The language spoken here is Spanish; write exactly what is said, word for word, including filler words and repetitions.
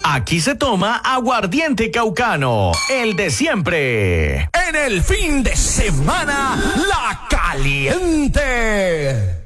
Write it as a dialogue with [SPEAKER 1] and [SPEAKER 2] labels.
[SPEAKER 1] Aquí se toma aguardiente caucano, el de siempre.
[SPEAKER 2] En el fin de semana, La Caliente.